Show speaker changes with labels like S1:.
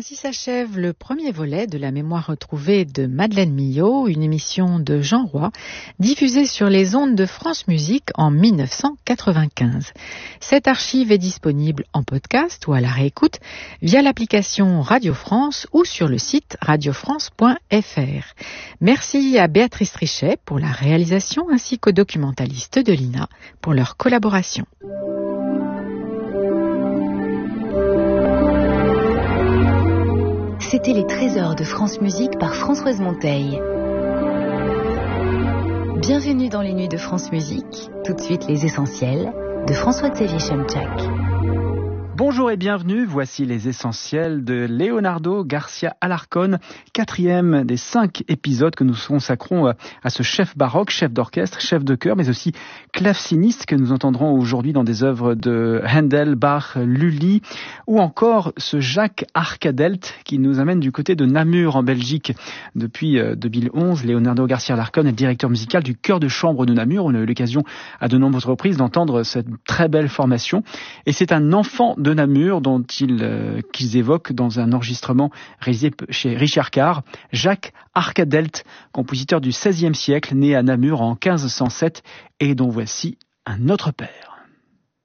S1: Ainsi s'achève le premier volet de la mémoire retrouvée de Madeleine Millot, une émission de Jean Roy, diffusée sur les ondes de France Musique en 1995. Cette archive est disponible en podcast ou à la réécoute via l'application Radio France ou sur le site radiofrance.fr. Merci à Béatrice Trichet pour la réalisation ainsi qu'aux documentalistes de l'INA pour leur collaboration.
S2: C'était les trésors de France Musique par Françoise Monteil. Bienvenue dans les nuits de France Musique. Tout de suite les essentiels de François-Xavier Chemchak.
S3: Bonjour et bienvenue, voici les essentiels de Leonardo Garcia Alarcón, 4e des 5 épisodes que nous consacrons à ce chef baroque, chef d'orchestre, chef de chœur, mais aussi claveciniste que nous entendrons aujourd'hui dans des œuvres de Handel, Bach, Lully, ou encore ce Jacques Arkadelt qui nous amène du côté de Namur en Belgique. Depuis 2011, Leonardo Garcia Alarcón est directeur musical du chœur de chambre de Namur. On a eu l'occasion à de nombreuses reprises d'entendre cette très belle formation. Et c'est un enfant de Namur dont qu'ils évoquent dans un enregistrement réalisé chez Richard Carr, Jacques Arkadelt, compositeur du XVIe siècle, né à Namur en 1507 et dont voici un autre père.